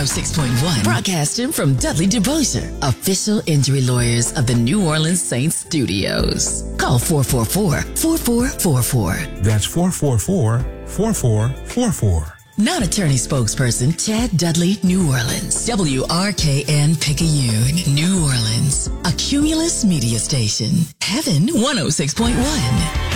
106.1, broadcasting from Dudley DeBosier, official injury lawyers of the New Orleans Saints Studios. Call 444-4444. That's 444-4444. Non-attorney spokesperson Chad Dudley, New Orleans. WRKN Picayune, New Orleans. A Cumulus media station. Heaven 106.1.